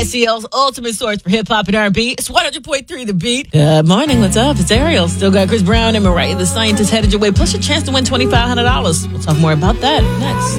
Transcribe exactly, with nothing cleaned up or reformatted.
C L's ultimate source for hip-hop and R and B. It's one hundred point three The Beat. Good morning. What's up? It's Ariel. Still got Chris Brown and Mariah the Scientist headed your way, plus a chance to win twenty-five hundred dollars. We'll talk more about that next.